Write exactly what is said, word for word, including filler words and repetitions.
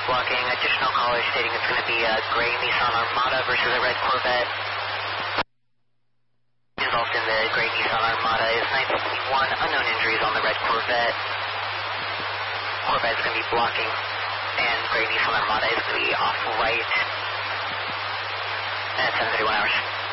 blocking. Additional caller stating it's going to be a gray Nissan Armada versus a red Corvette. Involved in the gray Nissan Armada is nine fifty-one. Unknown injuries on the red Corvette. Corvette is going to be blocking, and gray Nissan Armada is going to be off right at seven thirty-one hours.